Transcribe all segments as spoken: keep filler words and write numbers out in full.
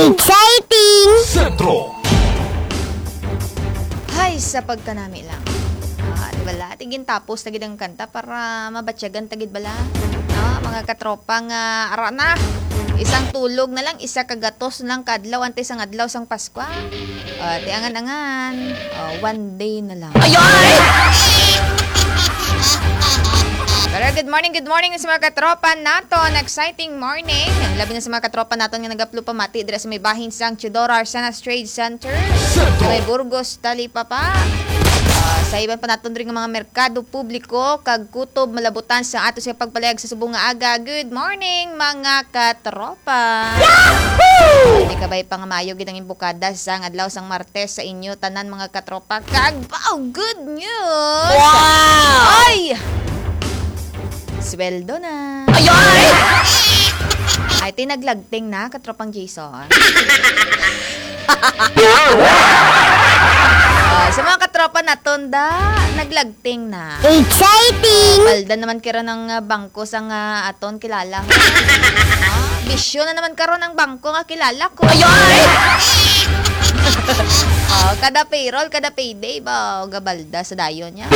Exciting! Sentro. Hay, sa pagkanami lang. Ah, di bala? Tigin tapos tagid ang kanta para mabatsyagan tagid bala. No, mga katropang uh, ara na. Isang tulog na lang, isa kagatos lang kadlaw ante sang adlaw sang Pasko. Uh, di angan-angan. Uh, one day na lang. Ayoy! Pero good morning, good morning sa mga katropa naton. Exciting morning. Labi na sa mga katropa naton nga nagaplo pamati dira sa may bahin sang Chidora Arsanas Trade Center. Sa may Burgos, Talipapa. Uh, sa iban pa naton rin nga mga merkado publiko kag kutob malabutan sa ato sa pagpalayag sa subong nga aga. Good morning mga katropa. Yahoo! Hindi kabay pa nga maayo gid ang imbukada sa adlaw sang Martes sa inyo tanan mga katropa. Kag wow, good news. Wow! Ay! Sweldo na. Ayoy! Ay, tinaglagting na, katropang Jason. uh, sa mga katropa na tonda, naglagting na. Exciting! Balda naman kira ng uh, bangko sa nga aton kilala ko. Uh, bisyo na naman karon ng bangko nga kilala ko. Ayoy! uh, kada payroll, kada payday ba, o gabalda sa dayon niya.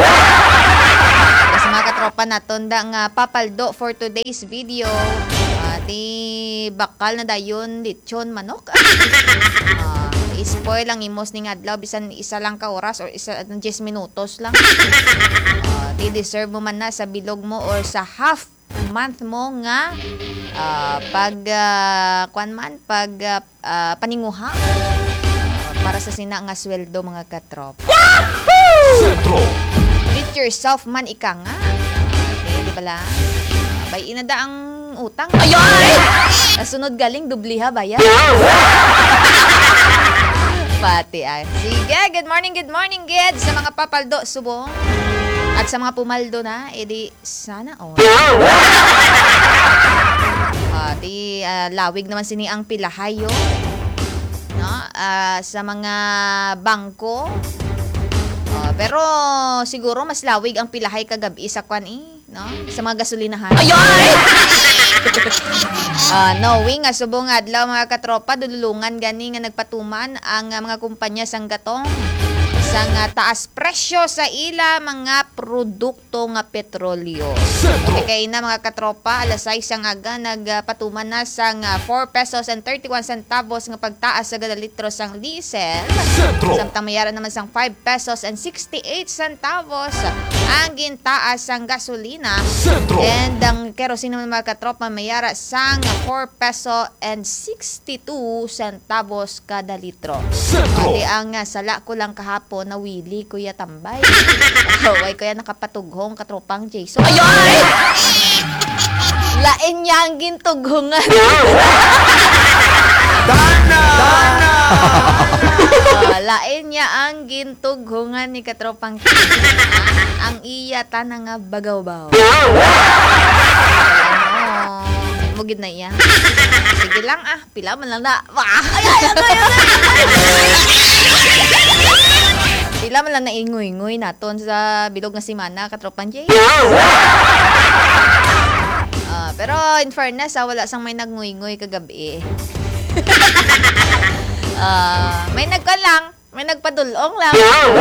Sa mga katropa naton da nga papaldo for today's video. Uh, di bakal na dayon lechon manok. Uh, spoil lang imos ning adlaw bisan isa lang ka oras or isa ten minutos lang. Uh, di deserve mo man na sa bilog mo or sa half month mo nga uh, pag uh, kwan man pag uh, uh, paninguha uh, para sa sina nga sweldo mga katropa. Sentro. Treat yourself man ika nga. Okay, di bala? Bay inada ang utang. Ayoy! Nasunod galing dubliha bayan. Pati ay. Sige, good morning, good morning, gid sa mga papaldo subong. At sa mga pumaldo na, edi sana all. Uh, di uh, lawig naman sini ang pilahayo. No? Uh, sa mga bangko. Uh, pero siguro mas lawig ang pilahay kagabi sa kwan eh, no? Sa mga gasolinahan. Ayoy! uh, knowing nga subong adlaw mga katropa dululungan gani nga nagpatuman ang uh, mga kumpanya sang gatong sang uh, taas presyo sa ila mga produkto nga petrolyo. Okay kay na mga katropa alas sais ang aga nagpatuman na sang uh, four pesos and thirty-one centavos nga pagtaas sa kada litro sang diesel. Samtang mayara naman sang five pesos and sixty-eight centavos ang gintaas sang gasolina. And ang kerosene naman mga katropa mayara sang four peso and sixty-two centavos kada litro. Ate ang uh, sala ko lang kahapon na Willie Kuya Tambay. Away kuya nakapatughong katropang Jason. Ayoy! Lain niya ang gintughongan. Dana! Dana! uh, lain niya ang gintughongan ni katropang Jason. Ang iya tanang nga bagaw-baw. Ano? Mugid na iya. Sige lang ah, pila man lang na. Ay, ay, ay, ay, Pila man lang na ingoy-ngoy naton sa bilog nga simana katropang Jay. Uh, pero in fairness, ah, wala sang may nagngoy-ngoy kagabi. uh, may nagkalang, may nagpadulong lang.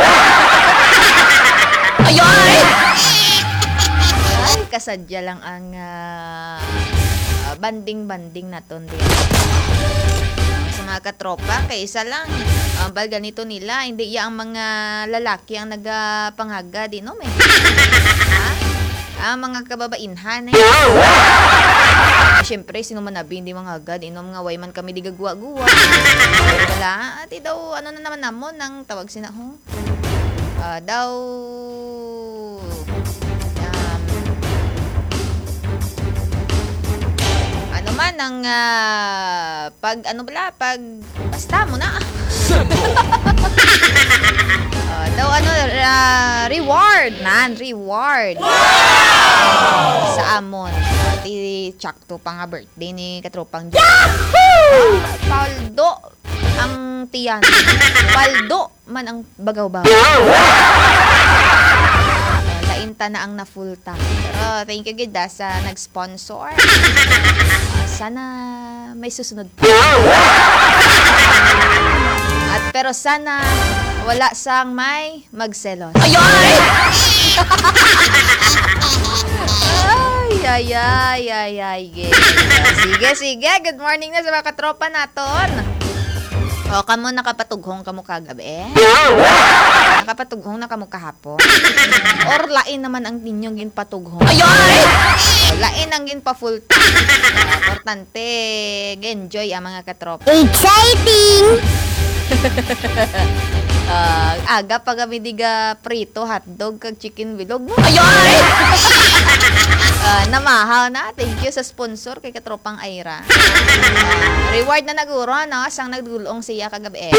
Ayoy! Ay, kasadya lang ang uh, uh, banding-banding naton din. Sa mga katropa, kay isa lang. Uh, bal ganito nila, hindi iya ang mga lalaki ang nagapanghaga din, no? May. Ha? Ang mga kababainhan. Eh. Siyempre, sino man nabi, hindi mga agad. Inom nga, way man kami di gagwa-guwa. Wala. Ati daw, ano na naman namon, nang tawag sina, ho? Uh, daw, um, ano man, ang, uh, pag, ano bala, pag, basta mo na. uh, daw ano uh, reward nan reward wow! Sa amon di tsakto pa nga birthday ni katropang Yahoo! Uh, paldo ang tiyan paldo man ang bagaw-baw. uh, lainta na ang na full tank pero thank you gid sa nag-sponsor uh, sana may susunod pa. At pero sana wala sang may magselos. Ayoy! Ay, ay, ay, ay, ay, sige. Sige, sige. Good morning na sa mga katropa naton. O, kamo nakapatughong kamo kagabi. Nakapatughong na kamo kahapon. Or lain naman ang ninyong ginpatughong. Ayoy! O, lain ang ginpa full time. O, importante, enjoy ang mga katropa. Exciting! Uh, aga pa kami diga prito, hotdog, kag chicken bilog mo. Ayoy! Uh, namahaw na. Thank you sa sponsor kay katropang Aira. Uh, reward na naguro, no? Sang nagdulong siya kagabi.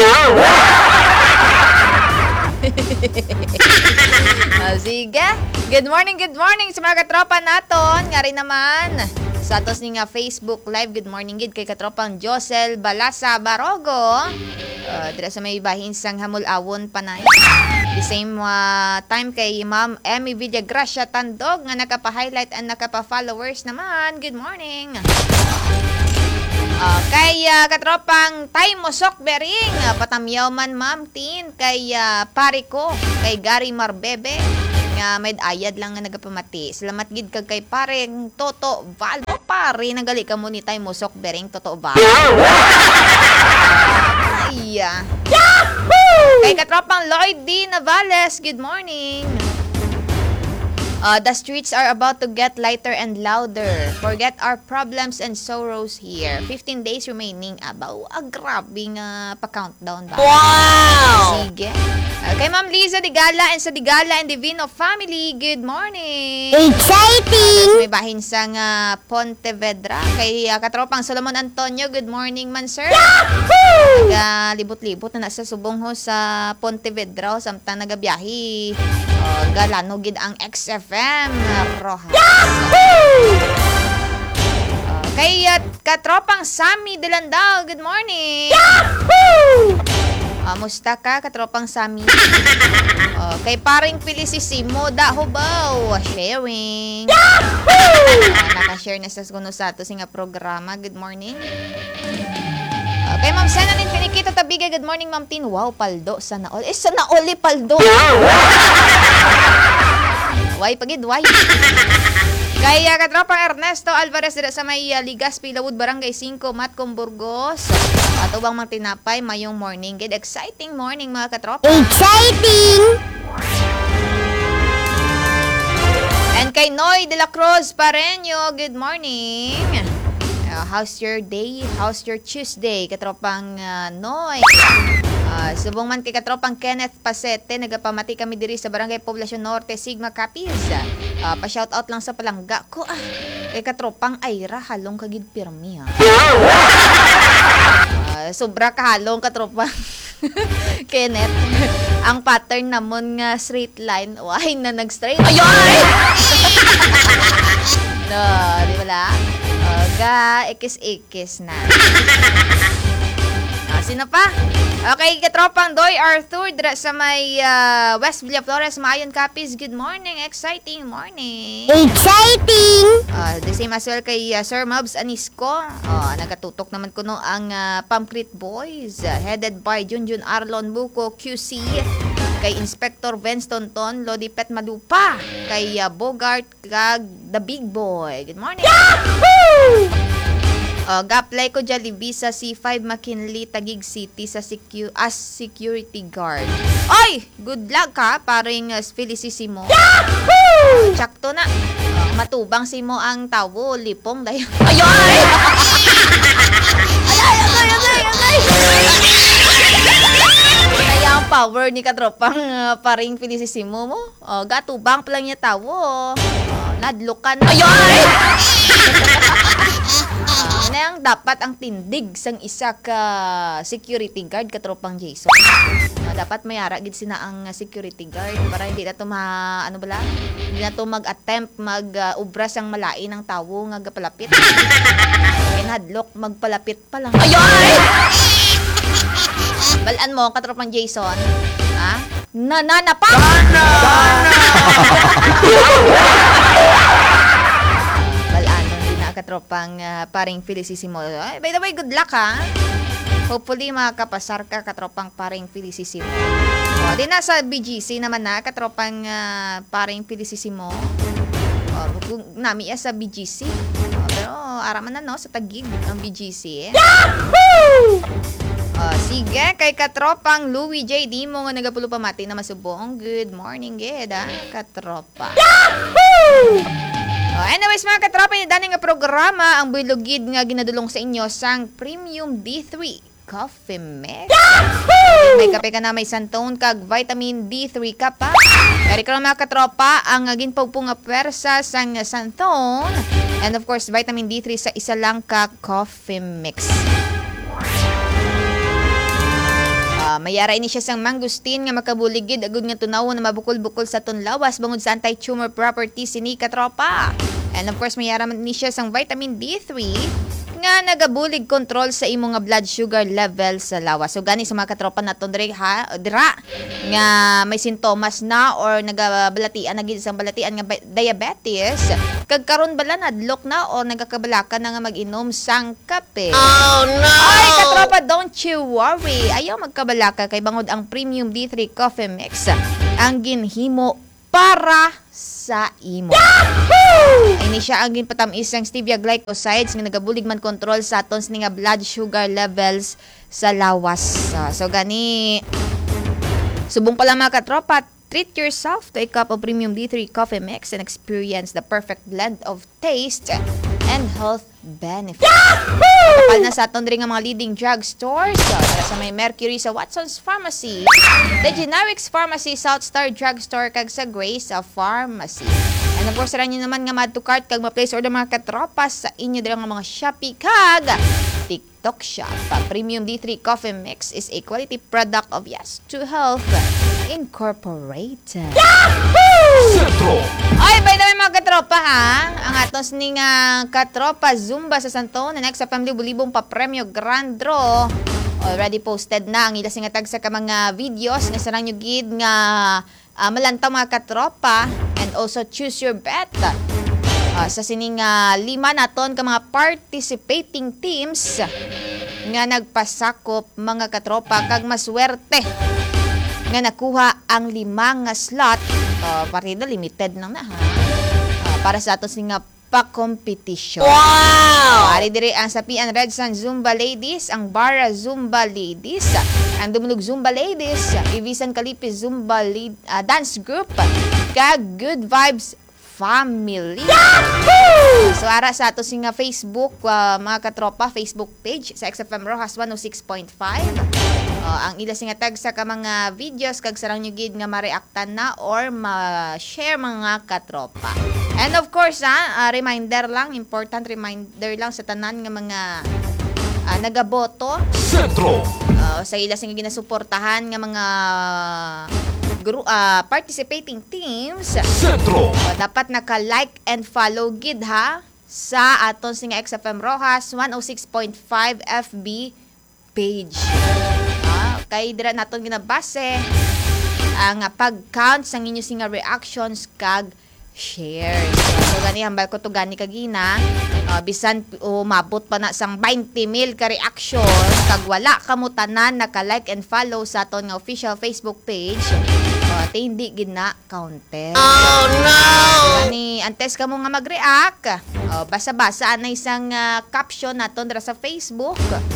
uh, sige. Good morning, good morning sa mga katropa naton. Nga rin naman sa atos ni nga Facebook Live. Good morning gid kay katropang Josel Balasa Barogo. Uh, dira sa may bahin sang Hamul-awon panay. The same uh, time kay Ma'am Emmy Villagracia Tandog nga nakapa-highlight and nakapa-followers naman. Good morning. Uh, kay uh, katropang Tay Mosok Bering, uh, patamyaw man Ma'am Tin, kay uh, pare ko, kay Gary Marbebe, nga may ayad lang nga nagapamati. Salamat gid kag kay pareng Toto Val. Pare, nagali ka mo ni Tay Mosok Bering, Toto Val. Ay, uh, kay katropang Lloyd D. Navales, good morning. Uh, the streets are about to get lighter and louder. Forget our problems and sorrows here. fifteen days remaining. Abaw, ah, grabe nga pa-countdown ba? Wow! Sige. Uh, kay Ma'am Liza Digala and sa Digala and Divino family, good morning. Exciting! May bahin sa nga Pontevedra. Kay uh, katropang Solomon Antonio, good morning man sir. Yahoo! Naga libot-libot na nasa subong ho sa Pontevedra, samtang nagabiyahi. Uh, galano gid ang X F M Rojas. Yahoo! Uh, kay uh, katropang Sammy Delandao, good morning. Yahoo! Uh, musta ka katropang Sammy? Uh, kay paring Felicissimo Dahubaw, sharing. Yahoo! Uh, naka-share na sa kuno sa ato singa programa. Good morning. Uh, kay Ma'am Senanin Finikito Tabiga, good morning Ma'am Tin. Wow, paldo sana all. Eh sana all eh, paldo. Why pagid, why? Kaya katropang Ernesto Alvarez dira sa may uh, Ligaspi, Lawud, Barangay five, Matcom, Burgos. At ubang mga tinapay, mayong morning. Good exciting morning mga katropa. Exciting! And kay Noy de la Cruz Pareño, good morning. Uh, how's your day? How's your Tuesday? Katropang uh, Noy. Uh, subong man kay katropang Kenneth Pasete, nagapamati kami diri sa Barangay Poblacion Norte, Sigma Capiz. Uh, pa-shoutout lang sa palangga ko. Ah, kay katropang Aira, halong kagid pirmi ha. Uh, sobra kahalong katropang Kenneth. Ang pattern namon nga straight line, why na nag-straight? Ayoy! No, di wala? Uh, ga, ikis-ikis na. Uh, sino pa? Okay, katropang Doy Arthur dira sa may uh, West Villaflores, Mayon Capiz. Good morning, exciting morning. Exciting! Uh, the same as well kay uh, Sir Mobs Anisco. Uh, nagatutok naman ko no ang uh, Pamcrit Boys, uh, headed by Junjun Arlon Buko Q C. Kay Inspector Vince Tonton, Lodi Pet Malupa. Kay uh, Bogart kag The Big Boy. Good morning. Yahoo! Uh, Gaplay ko Jollibee sa C five McKinley, Taguig City sa secu- as security guard. Oy! Good luck ha, paring uh, Felicissimo. Yahoo! Tsakto na. Uh, matubang si mo ang tawo, lipong dayo. Ayoy! Ay, ay, ay, ay, kaya ang power ni katropang uh, paring Felicissimo mo. Uh, gatubang pa lang niya tawo. Uh, nadlukan. Ayoy! Uh, na ang dapat ang tindig sang isa ka security guard katropang Jason. Uh, dapat mayara gid sina ang uh, security guard para hindi na to ma ano bala? Hindi na to mag-attempt mag uh, ubra sang malain ng tawo nga gapalapit. Kay nadlok magpalapit pa lang. Ayoy! Balaan mo katropang Jason. Ha? Nanana pa! Balaan mo, hindi na katropang ah, paring Felicissimo. Ay, by the way, good luck ha. Hopefully makakapasar ka katropang paring Felicissimo. O, di na sa B G C naman na katropang ah, paring Felicissimo. O, kung nami ya sa B G C. O, pero araman na no sa Taguig ang B G C. Eh. Yahoo! Oh, sige, kay katropang Louie J. Di mo nga nagapulo pamati na masubong. Good morning, gid, ha, katropa. Yahoo! Oh, anyways, mga katropa, yung dani nga programa, ang bilugid nga ginadulong sa inyo sang Premium D three Coffee Mix. Yahoo! May kape ka na may santone kag vitamin D three ka pa. Kari ka mga katropa, ang ginpagpo nga pwersa sang santone. And of course, vitamin D three sa isa lang ka coffee mix. Uh, mayara ini siya sang mangustin nga makabuligid agud nga tunawon na mabukol-bukol sa tunlawas bangod sa anti-tumor properties ini katropa. And of course mayara man ni siya sang vitamin D three nga nagabulig control sa imo nga blood sugar level sa lawas. So gani sa mga katropa naton diri ha dira nga may sintomas na or nagabalatian na gid sang balatian nga diabetes kag karon bala nadlok na o nagakabalaka na nga mag-inom sang kape. Oh no! Ay, katropa, don't you worry. Ayaw magkabalaka kay bangod ang Premium D three Coffee Mix ang ginhimo para sa imo. Yahoo! Ay, ni siya ang ginpatamis ang stevia glycosides nga nagabulig man control sa atons ni nga blood sugar levels sa lawas. Uh, so, gani, subong pala mga katropa, treat yourself to a cup of Premium D three Coffee Mix and experience the perfect blend of taste and health benefits. Kapal na sa aton diri nga mga leading drugstores. So, para sa may Mercury sa Watson's Pharmacy, The Generics Pharmacy, South Star Drugstore, kag sa Grace Pharmacy. And of course, rin nyo naman nga mad to cart kag ma-place order mga katropas sa inyo diri nga mga Shopee kag TikTok Shop. Premium D three Coffee Mix is a quality product of Yes to Health Incorporated. Sentro. Ay, by the way mga katropa ha, ang atos ni nga katropa Zumba sa Santo na next sa Family Bulibong pa Premyo Grand Draw. Already posted na ang ilas nga tag sa ka mga videos nga sarang nyo gid nga uh, malantaw mga katropa and also choose your bet. Uh, sa sining uh, lima naton ka mga participating teams nga nagpasakop mga katropa kag maswerte nga nakuha ang lima nga slot. Uh, partido limited lang na ha. Uh, para sa atos nga pa-competition. Wow! Ari diri ang Sapian Red Sun Zumba Ladies, ang Bara Zumba Ladies, ang Dumulog Zumba Ladies, Ibisan Kalipi Zumba Lead, uh, Dance Group, kag Good Vibes Family. Yahoo! So ara sa ato nga Facebook, uh, mga katropa, Facebook page sa X F M Rojas one oh six point five. Uh, ang ila nga tag sa ka mga videos kag sarang nyo gid nga ma-reactan na or ma-share mga katropa. And of course, ha, uh, reminder lang, important reminder lang sa tanan nga mga uh, nagaboto. Sentro. Uh, sa ila nga ginasuportahan nga mga gru- uh, participating teams. Sentro. Uh, dapat naka-like and follow gid ha sa aton nga X F M Rojas one oh six point five F B page. Uh, kay dira naton ginabase ang uh, pag-count sa inyo singa reactions kag shares. So, gani hambal ko to gani kagina. Uh, bisan umabot pa na sang twenty mil ka reaction kag wala kamo tanan naka-like and follow sa aton nga official Facebook page. Uh, te hindi gid na counted. Oh no! Gani antes kamo nga mag-react. Uh, basa-basa na isang uh, caption naton dira sa Facebook.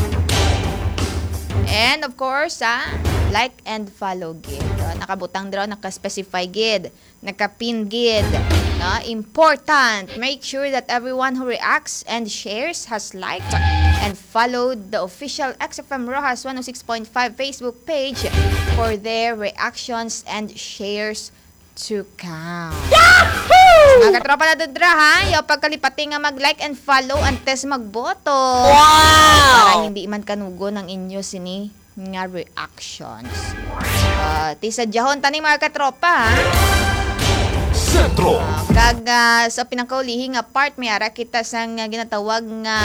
And of course, ah, like and follow gid. Uh, nakabutang draw, naka-specify gid, naka-pin gid. No? Important. Make sure that everyone who reacts and shares has liked and followed the official X F M Rojas one oh six point five Facebook page for their reactions and shares to count. Yahoo! Mga katropa na dudra ha, yaw pagkalipati nga mag-like and follow antes magboto. Wow! Para hindi man kanugo ng inyo sini nga reactions. Uh, tisa jahon taning mga katropa ha. Sentro. Uh, kag uh, sa pinakaulihi nga part may ara kita sang uh, ginatawag nga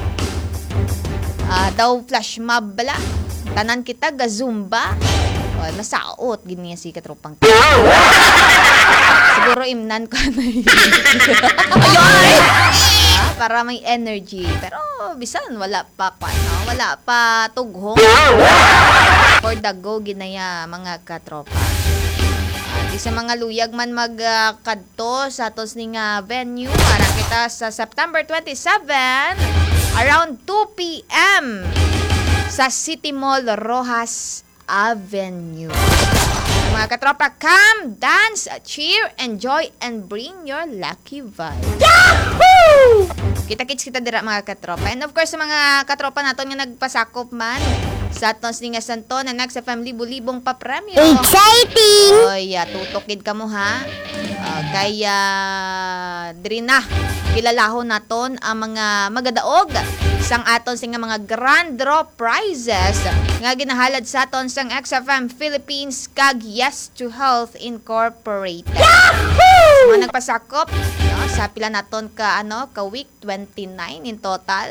uh, daw flash mob bala. Tanan kita ga Zumba. Uh, nasaot gid niya si katropang. Siguro imnan ko na yun. Ayun! para may energy. Pero bisan wala pa pa, no? Wala pa tughong for the go ginaya mga katropa. At sa mga luyag man magkadto uh, sa atos ning uh, venue para kita sa September twenty-seven around two p.m. sa City Mall Rojas Avenue. Mga katropa, come, dance, cheer, enjoy, and bring your lucky vibe. Yahoo! Kita-kits kita dira mga katropa. And of course, sa mga katropa naton nga nagpasakop man sa atong nga santo na nag sa family libo-libong pa premyo. Exciting! Oy, uh, tutukid ka mo ha. Uh, kaya diri na kilalahon naton ang mga magadaog sang aton sing mga grand draw prizes nga ginahalad sa aton sang X F M Philippines kag Yes to Health Incorporated. Yahoo! Mga nagpasakop no, sa pila naton ka ano ka week twenty-nine in total.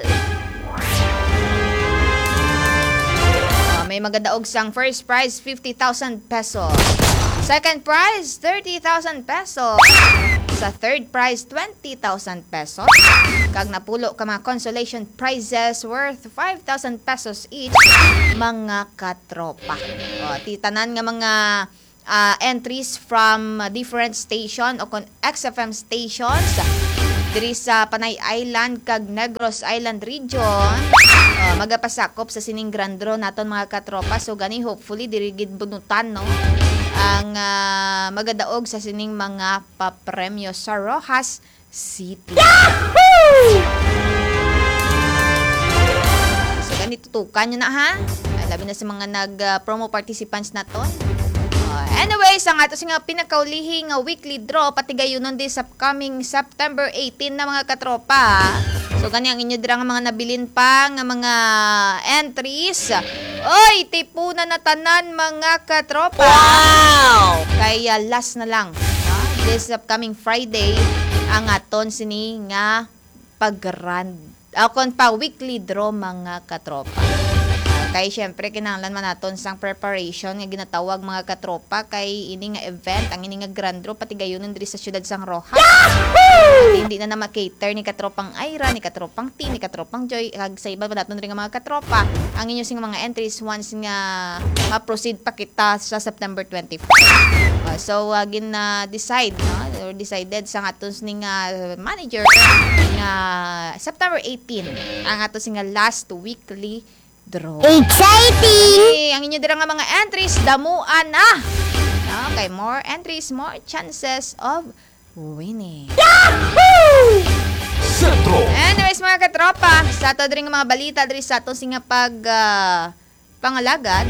Uh, may magadaog sang first prize fifty thousand pesos. Second prize, thirty thousand pesos. Sa third prize, twenty thousand pesos. Kag napulo ka mga consolation prizes worth five thousand pesos each, mga katropa. O, titanan nga mga uh, entries from different station o X F M stations diri sa Panay Island kag Negros Island region. Uh, magapasakop sa sining grand draw naton mga katropa. So gani hopefully diri gid bunutan no ang uh, magadaog sa sining mga papremyo sa Rojas City. Yahoo! So ganito tutukan nyo na ha. Labi na sa mga nag-promo uh, participants na to. Uh, anyways, ang ato nga pinakaulihing uh, weekly draw pati gayunon din sa coming September eighteenth na mga katropa. So gani ang inyo dira nga mga nabilin pa nga mga entries. Oy, tipunan na tanan mga katropa. Wow! Kaya last na lang, no? This upcoming Friday ang aton sini nga pag-grand akon pa weekly draw mga katropa. Kay syempre kinahanglan man naton sang preparation nga ginatawag mga katropa kay ini nga event ang ini nga grand draw pati gayunon diri sa siyudad sang Rojas. Hindi na na ma-cater ni katropang Ira, ni katropang T, ni katropang Joy kag sa iba pa naton diri nga mga katropa. Ang inyo sing mga entries once nga ma-proceed pa kita sa September twenty-fourth. Uh, so uh, gina-decide no or decided sa aton ning uh, manager nga September eighteenth ang aton sing last weekly draw. Exciting! Hey, ang inyo dira nga mga entries damuan na. No, kay more entries, more chances of winning. Yahoo! Sentro. Anyways mga katropa, sa ato diri nga mga balita diri sa ato singa pag uh, pangalagad.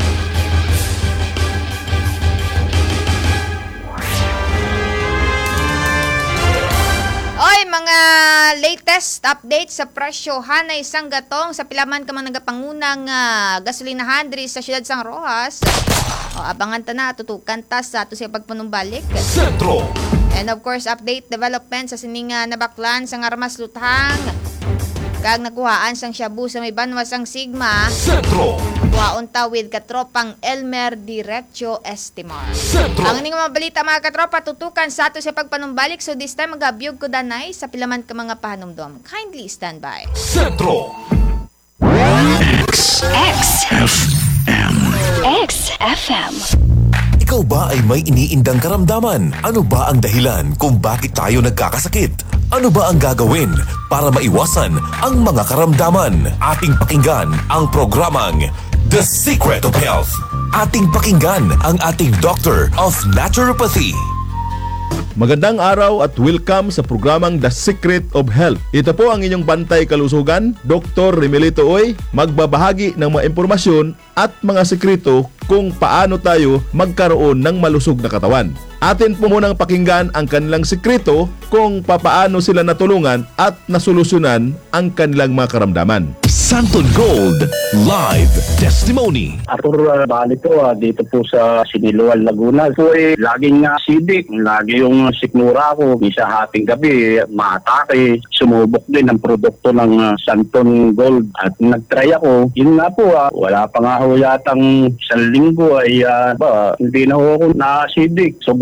Oy, mga latest update sa presyo hanay sang gatong sa pilaman ka man nagapangunang uh, gasolinahan diri sa siyudad sang Rojas. O abangan ta na tutukan ta sa ato sa pagpanumbalik. Sentro. And of course, update development sa sining uh, nabaklan sang armas luthang. Kag nakuhaan sang shabu sa may banwa sang Sigma. Sentro. Kuhaon ta with katropang Elmer Diretso Estimar. Sentro. Ang ining mga balita mga katropa tutukan sa ato sa pagpanumbalik. So this time magabyog ko danay sa pilaman ka mga pahanumdom. Kindly stand by. Sentro. X F M X F M. Ikaw ba ay may iniindang karamdaman? Ano ba ang dahilan kung bakit tayo nagkakasakit? Ano ba ang gagawin para maiwasan ang mga karamdaman? Ating pakinggan ang programang The Secret of Health. Ating pakinggan ang ating Doctor of Naturopathy. Magandang araw at welcome sa programang The Secret of Health. Ito po ang inyong bantay kalusugan, Doctor Remelito Oy, magbabahagi ng mga impormasyon at mga sekreto kung paano tayo magkaroon ng malusog na katawan. Atin po munang pakinggan ang kanilang sekreto kung papaano sila natulungan at nasolusyonan ang kanilang mga karamdaman. Santon Gold Live Testimony. Arthur uh, Bali po, uh, dito po sa Siniluan, Laguna. Po eh, laging uh, sidik, lagi yung sikmura ko. Misa hating gabi, maatake. Sumubok din ang produkto ng uh, Santon Gold. At nagtry ako. Yun nga po, uh, wala pa nga ho yatang isang linggo ay uh, ba, hindi na ho ako na-sidik. Subo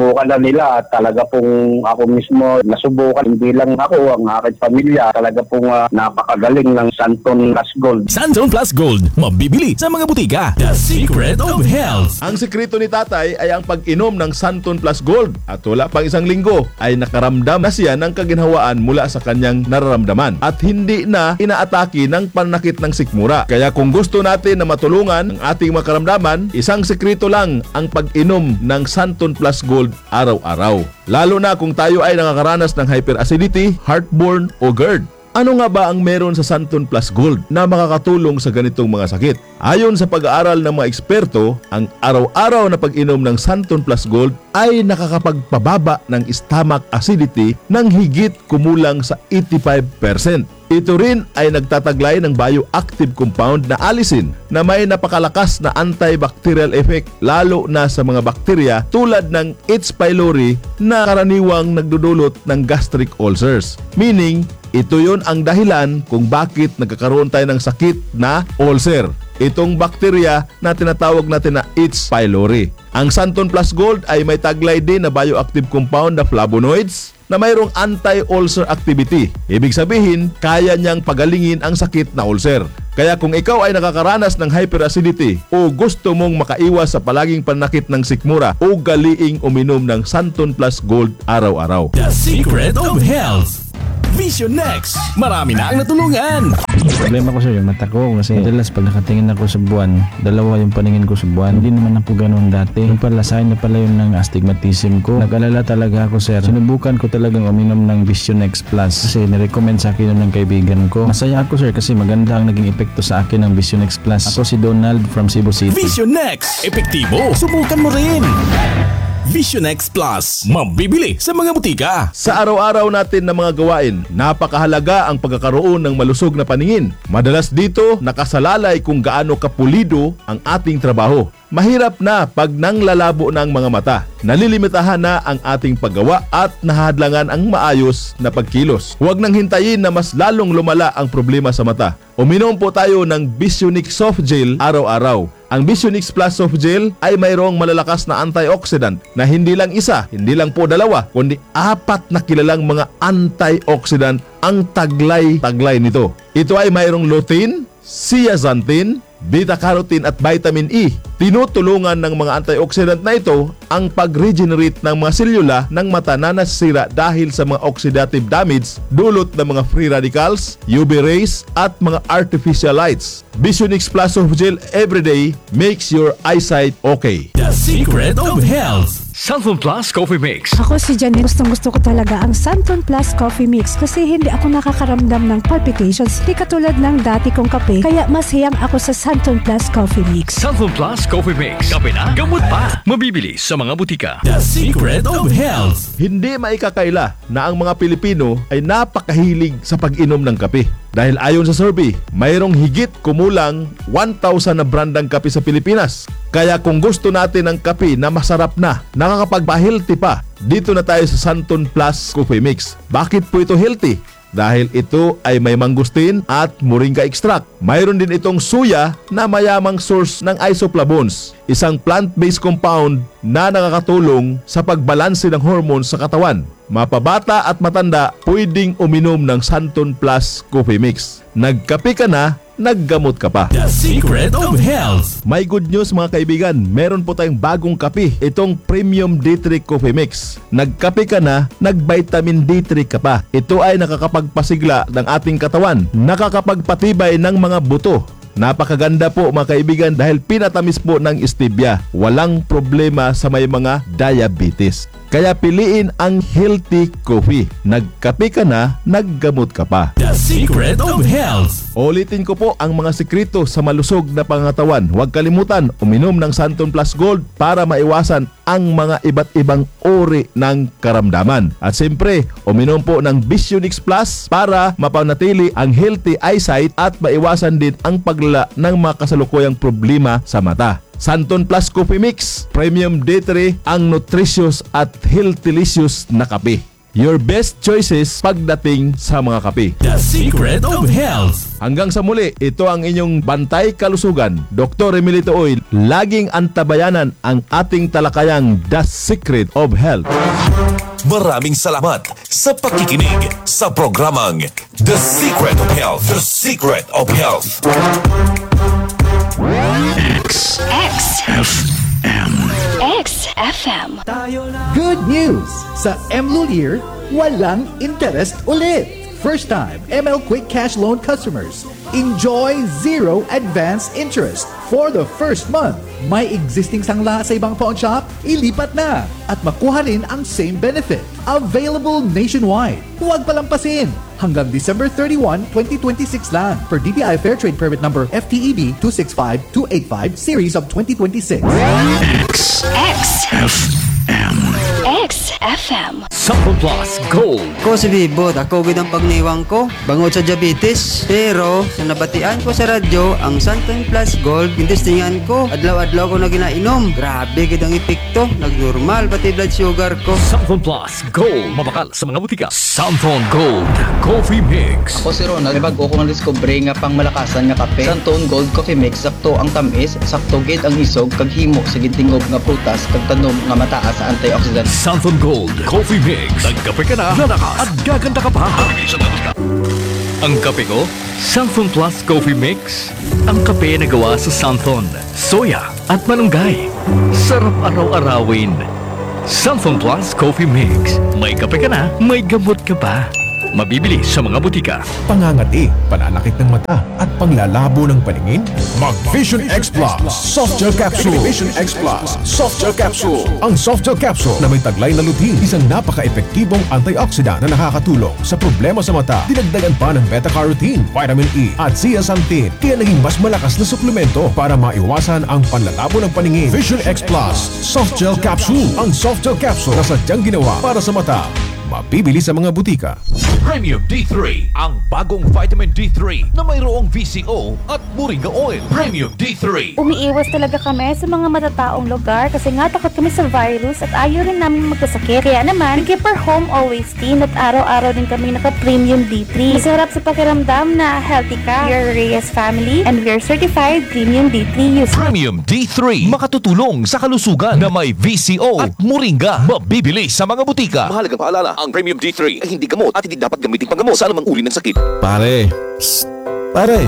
sinubukan na nila at talaga pong ako mismo nasubukan. Hindi lang ako, ang aking pamilya, talaga pong uh, napakagaling ng Santon Plus Gold. Santon Plus Gold, mabibili sa mga butika. The Secret of Health. Ang sikreto ni tatay ay ang pag-inom ng Santon Plus Gold at wala pang isang linggo ay nakaramdam na siya ng kaginhawaan mula sa kanyang nararamdaman at hindi na inaatake ng pananakit ng sikmura. Kaya kung gusto natin na matulungan ang ating makaramdaman, isang sikreto lang ang pag-inom ng Santon Plus Gold araw-araw. Lalo na kung tayo ay nakakaranas ng hyperacidity, heartburn o GERD. Ano nga ba ang meron sa Santon Plus Gold na makakatulong sa ganitong mga sakit? Ayon sa pag-aaral ng mga eksperto, ang araw-araw na pag-inom ng Santon Plus Gold ay nakakapagpababa ng stomach acidity ng higit kumulang sa eighty-five percent. Ito rin ay nagtataglay ng bioactive compound na allicin na may napakalakas na antibacterial effect lalo na sa mga bakterya tulad ng H. pylori na karaniwang nagdudulot ng gastric ulcers. Meaning, ito yon ang dahilan kung bakit nagkakaroon tayo ng sakit na ulcer. Itong bakterya na tinatawag natin na H. pylori. Ang Santon Plus Gold ay may taglay din na bioactive compound na flavonoids na mayroong anti-ulcer activity. Ibig sabihin, kaya niyang pagalingin ang sakit na ulcer. Kaya kung ikaw ay nakakaranas ng hyperacidity o gusto mong makaiwas sa palaging panakit ng sikmura, o galiing uminom ng Santon Plus Gold araw-araw. The Secret of Health. Vision Next, marami na ang natulungan. Problema ko sir, yung mata ko kasi madalas pag nakatingin ako sa buwan, dalawa yung paningin ko sa buwan. Hindi naman ako ganoon dati. Yung pala, sign na pala yun ng astigmatism ko. Nag-alala talaga ako sir. Sinubukan ko talagang uminom ng Vision Next Plus kasi nirecommend sa akin yun ng kaibigan ko. Masaya ako sir kasi maganda ang naging epekto sa akin ng Vision Next Plus. Ako si Donald from Cebu City. Vision Next, epektibo. Subukan mo rin. Vision Next Plus, mabibili sa mga butika. Sa araw-araw natin na mga gawain, napakahalaga ang pagkakaroon ng malusog na paningin. Madalas dito, nakasalalay kung gaano kapulido ang ating trabaho. Mahirap na pag nanglalabo na ang mga mata. Nalilimitahan na ang ating paggawa at nahadlangan ang maayos na pagkilos. Huwag nang hintayin na mas lalong lumala ang problema sa mata. Uminom po tayo ng Visionix Soft Gel araw-araw. Ang Visionix Plus Soft Gel ay mayroong malalakas na antioxidant na hindi lang isa, hindi lang po dalawa, kundi apat na kilalang mga antioxidant ang taglay-taglay nito. Ito ay mayroong lutein, zeaxanthin, beta-carotene at vitamin E. Tinutulungan ng mga antioxidant na ito ang pag-regenerate ng mga selula ng mata na nasira dahil sa mga oxidative damage dulot ng mga free radicals, U V rays at mga artificial lights. Visionix Plus Soft Gel everyday makes your eyesight okay. The Secret of Health. Santon Plus Coffee Mix. Ako si Janine, gustong gusto ko talaga ang Santon Plus Coffee Mix kasi hindi ako nakakaramdam ng palpitations. Hindi katulad ng dati kong kape, kaya mas hiyang ako sa Santon Plus Coffee Mix. Santon Plus Coffee Mix. Kape na, gamot pa. Mabibili sa mga butika. The Secret of Health. Hindi maikakaila na ang mga Pilipino ay napakahilig sa pag-inom ng kape. Dahil ayon sa survey, mayroong higit kumulang one thousand na brandang kape sa Pilipinas. Kaya kung gusto natin ng kape na masarap na, nakakapagpa-healthy pa, dito na tayo sa Santon Plus Coffee Mix. Bakit po ito healthy? Dahil ito ay may mangustin at moringa extract. Mayroon din itong suya na mayamang source ng isoflavones, isang plant-based compound na nakakatulong sa pagbalanse ng hormones sa katawan. Mapabata at matanda, pwedeng uminom ng Santon Plus Coffee Mix. Nagkape ka na, naggamot ka pa. The Secret of Health. May good news mga kaibigan, meron po tayong bagong kape, itong Premium D three Coffee Mix. Nagkape ka na, nag-vitamin D three ka pa. Ito ay nakakapagpasigla ng ating katawan, nakakapagpatibay ng mga buto. Napakaganda po mga kaibigan dahil pinatamis po ng stevia. Walang problema sa may mga diabetes. Kaya piliin ang healthy coffee. Nagkape ka na, naggamot ka pa. The Secret of Health. Ulitin ko po ang mga sikreto sa malusog na pangatawan. Huwag kalimutan, uminom ng Santon Plus Gold para maiwasan ang mga iba't ibang uri ng karamdaman. At siyempre, uminom po ng Visionix Plus para mapanatili ang healthy eyesight at maiwasan din ang paglala ng mga kasalukuyang problema sa mata. Santon Plus Coffee Mix, Premium D three, ang nutritious at healthylicious na kape. Your best choices pagdating sa mga kape. The Secret of Health. Hanggang sa muli, ito ang inyong bantay kalusugan. Doctor Emilito Oy, laging antabayanan ang ating talakayang The Secret of Health. Maraming salamat sa pakikinig sa programang The Secret of Health. The Secret of Health. X X F M X F M. Good news! Sa M. Lulier, walang interest ulit. First time M L Quick Cash Loan customers, enjoy zero advance interest for the first month. May existing sangla sa ibang pawn shop? Ilipat na at makuha rin ang same benefit. Available nationwide. Huwag palampasin. Hanggang December thirty-first, twenty twenty-six lang per D T I Fair Trade Permit Number F T E B two six five two eight five Series of twenty twenty-six. X X F M X F M. Sample Plus Gold. Ko si Bibot, ako gid ang pagniwang ko bangod sa diabetes. Pero sa nabatian ko sa radyo, ang Santon Plus Gold gindistingan ko. Adlaw-adlaw ko na ginainom. Grabe gid ang epekto. Nagnormal pati blood sugar ko. Sample Plus Gold. Mabakal sa mga butika. Santon Gold Coffee Mix. Ako si Ronald, may bago ko na-discover nga pang malakasan nga kape. Santon Gold Coffee Mix, sakto ang tamis, sakto gid ang hisog, kag himo sa gintingog nga prutas, kag tanom nga mataas sa antioxidant. Santon Gold Coffee Mix. Nagkape ka na, lalakas at gaganda ka pa. Ang kape ko, Santon Plus Coffee Mix. Ang kape na gawa sa Santon, soya at malunggay. Sarap araw-arawin. Santon Plus Coffee Mix. May kape ka na, may gamot ka pa. Mabibili sa mga butika. Pangangati, pananakit ng mata at panglalabo ng paningin. Mag Vision X Plus Soft Gel Capsule. Vision X Plus Soft Gel Capsule. Ang Soft Gel Capsule na may taglay na lutein, isang napaka-epektibong antioxidant na nakakatulong sa problema sa mata. Dinagdagan pa ng beta-carotene, vitamin E at zeaxanthin, kaya naging mas malakas na suplemento para maiwasan ang panlalabo ng paningin. Vision X Plus Soft Gel Capsule. Ang Soft Gel Capsule na sadyang ginawa para sa mata. Mabibili sa mga butika. Premium D three, ang bagong vitamin D three na mayroong V C O at Moringa Oil. Premium D three. Umiiwas talaga kami sa mga matataong lugar kasi nga takot kami sa virus at ayaw rin namin magkasakit. Kaya naman, keep our home always clean at araw-araw din kami naka-Premium D three. Masarap sa pakiramdam na healthy ka. We are Reyes family and we are certified Premium D three users. Premium D three, makatutulong sa kalusugan na may V C O at Moringa. Mabibili sa mga butika. Mahalagang paalala, ang Premium D three ay hindi gamot at hindi dapat gamitin panggamot sa anumang uri ng sakit. Pare, Psst, pare.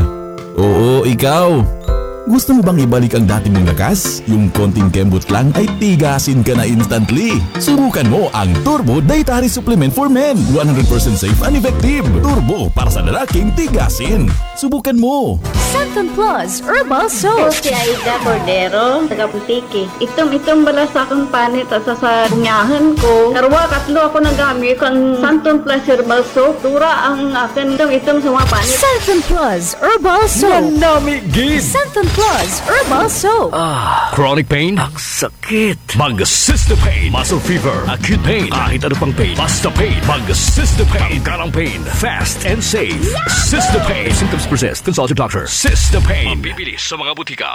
Oo, ikaw. Gusto mo bang ibalik ang dati mong lakas? Yung konting kembot lang ay tigasin ka na instantly. Subukan mo ang Turbo Dietary Supplement for Men. one hundred percent safe and effective. Turbo para sa lalaking tigasin. Subukan mo. Santon Plus Herbal Soap. Ako si Aida Cordero, taga-Putiki. Itong-itong bala sa akong panit at sa sa bunyahan ko. Karwa, katlo ako nagamit ang Santon Plus Herbal Soap. Dura ang akin itong-itong sa mga panit. Santon Plus Herbal Soap. Manamigin. Santon Plus Herbal Soap. Ah, chronic pain? Ang sakit. Mag-Cystopain. Muscle fever. Acute pain. Kahit ano pang pain. Basta pain. Mag-Cystopain. Tanggalang pain. Fast and safe. Cystopain. Symptoms persist. Consult your doctor. Cystopain. Mabibili sa mga butika.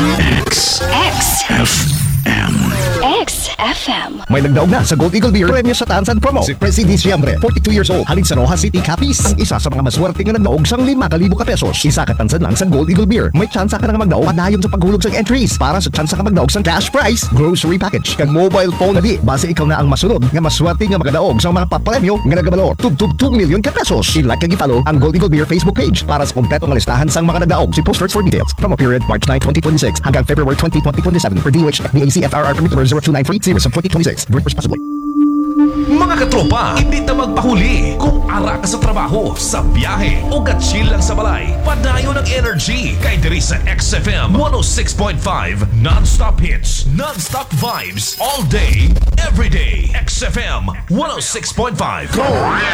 X X F M X F M. May nagdaog na sa Gold Eagle Beer Premio sa Tansan Promo. Si President Diciembre, forty-two years old, halid sa Rojas City, Capiz. Ang isa sa mga maswerte nga nagdaog sang lima kalibo ka pesos. Isa ka tansan lang sa Gold Eagle Beer. May tsansa ka na nga magdaog padayon sa paghulog sa entries. Para sa tsansa ka magdaog sa cash prize, grocery package, kag mobile phone na di. Base ikaw na ang masunod nga maswerte nga magdaog sa mga papremyo nga nagabalor. Tug-tug two million ka pesos. I-like kag i-follow ang Gold Eagle Beer Facebook page para sa kompleto nga listahan sang mga nagdaog. Si posters for details. Promo period March ninth, twenty twenty-six hanggang February twentieth, twenty twenty-seven for D O H F D A C F R R permit number zero two nine three series of twenty twenty-six. Drink responsibly. Mga katropa, hindi na magpahuli. Kung ara ka sa trabaho, sa biyahe, o gatsil lang sa balay, padayon ng energy kay diri sa X F M one oh six point five. Non-stop hits, non-stop vibes, all day, every day. X F M one oh six point five. Go!